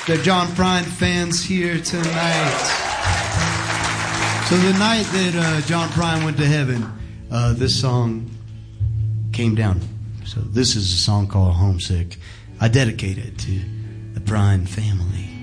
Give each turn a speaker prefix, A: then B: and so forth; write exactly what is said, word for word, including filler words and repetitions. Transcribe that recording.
A: the John Prine fans here tonight. So the night that uh, John Prine went to heaven, uh, this song came down. So this is a song called Homesick. I dedicate it to the Prine family.